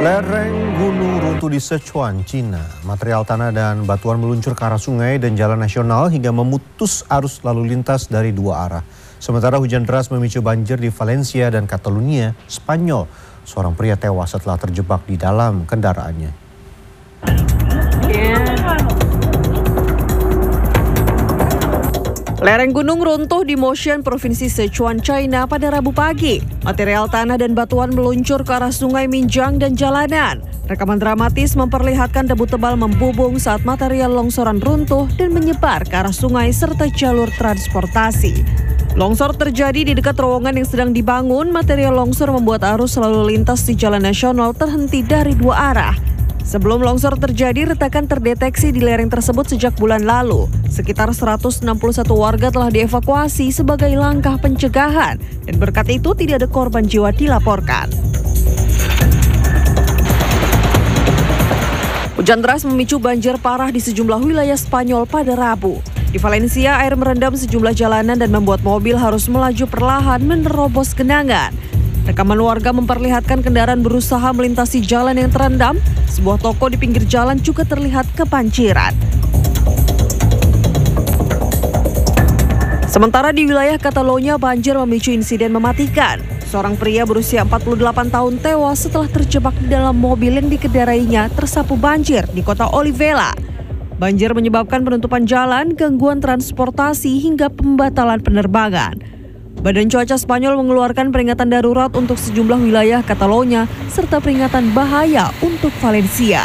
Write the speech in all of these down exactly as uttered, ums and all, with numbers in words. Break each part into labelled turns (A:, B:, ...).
A: Lereng gunung runtuh di Sichuan, Cina. Material tanah dan batuan meluncur ke arah sungai dan jalan nasional hingga memutus arus lalu lintas dari dua arah. Sementara hujan deras memicu banjir di Valencia dan Catalonia, Spanyol. Seorang pria tewas setelah terjebak di dalam kendaraannya.
B: Lereng gunung runtuh di Moshan, Provinsi Sichuan, China pada Rabu pagi. Material tanah dan batuan meluncur ke arah sungai Minjiang dan jalanan. Rekaman dramatis memperlihatkan debu tebal membubung saat material longsoran runtuh dan menyebar ke arah sungai serta jalur transportasi. Longsor terjadi di dekat terowongan yang sedang dibangun. Material longsor membuat arus lalu lintas di jalan nasional terhenti dari dua arah. Sebelum longsor terjadi, retakan terdeteksi di lereng tersebut sejak bulan lalu. Sekitar seratus enam puluh satu warga telah dievakuasi sebagai langkah pencegahan. Dan berkat itu tidak ada korban jiwa dilaporkan. Hujan deras memicu banjir parah di sejumlah wilayah Spanyol pada Rabu. Di Valencia, air merendam sejumlah jalanan dan membuat mobil harus melaju perlahan menerobos genangan. Rekaman warga memperlihatkan kendaraan berusaha melintasi jalan yang terendam. Sebuah toko di pinggir jalan juga terlihat kebanjiran. Sementara di wilayah Catalonia, banjir memicu insiden mematikan. Seorang pria berusia empat puluh delapan tahun tewas setelah terjebak di dalam mobil yang dikendarainya tersapu banjir di kota Olivella. Banjir menyebabkan penutupan jalan, gangguan transportasi, hingga pembatalan penerbangan. Badan Cuaca Spanyol mengeluarkan peringatan darurat untuk sejumlah wilayah Catalonia serta peringatan bahaya untuk Valencia.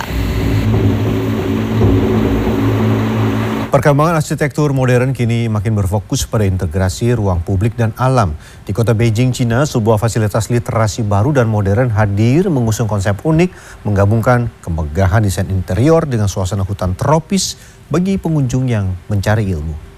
A: Perkembangan arsitektur modern kini makin berfokus pada integrasi ruang publik dan alam. Di kota Beijing, Cina, sebuah fasilitas literasi baru dan modern hadir mengusung konsep unik menggabungkan kemegahan desain interior dengan suasana hutan tropis bagi pengunjung yang mencari ilmu.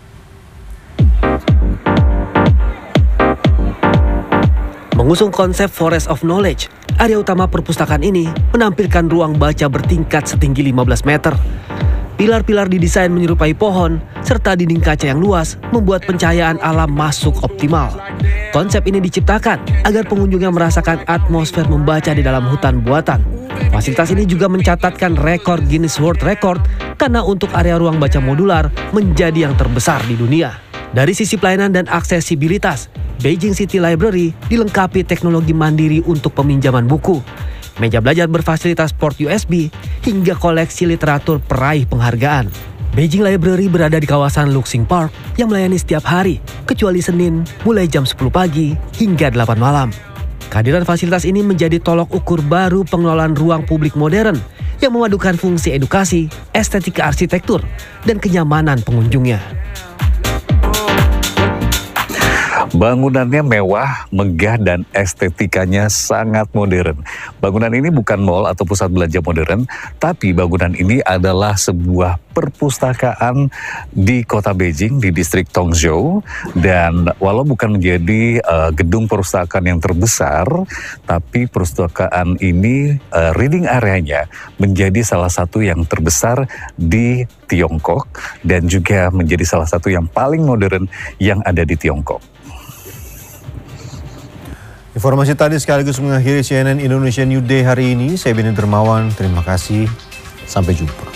C: Mengusung konsep Forest of Knowledge, area utama perpustakaan ini menampilkan ruang baca bertingkat setinggi lima belas meter. Pilar-pilar didesain menyerupai pohon, serta dinding kaca yang luas membuat pencahayaan alam masuk optimal. Konsep ini diciptakan agar pengunjungnya merasakan atmosfer membaca di dalam hutan buatan. Fasilitas ini juga mencatatkan rekor Guinness World Record karena untuk area ruang baca modular menjadi yang terbesar di dunia. Dari sisi pelayanan dan aksesibilitas, Beijing City Library dilengkapi teknologi mandiri untuk peminjaman buku, meja belajar berfasilitas port U S B, hingga koleksi literatur peraih penghargaan. Beijing Library berada di kawasan Luxing Park yang melayani setiap hari, kecuali Senin mulai jam sepuluh pagi hingga delapan malam. Kehadiran fasilitas ini menjadi tolok ukur baru pengelolaan ruang publik modern yang memadukan fungsi edukasi, estetika arsitektur, dan kenyamanan pengunjungnya.
D: Bangunannya mewah, megah, dan estetikanya sangat modern. Bangunan ini bukan mal atau pusat belanja modern, tapi bangunan ini adalah sebuah perpustakaan di kota Beijing, di distrik Tongzhou. Dan walau bukan menjadi uh, gedung perpustakaan yang terbesar, tapi perpustakaan ini, uh, reading area-nya menjadi salah satu yang terbesar di Tiongkok, dan juga menjadi salah satu yang paling modern yang ada di Tiongkok.
A: Informasi tadi sekaligus mengakhiri C N N Indonesia New Day hari ini. Saya Beni Dermawan, terima kasih. Sampai jumpa.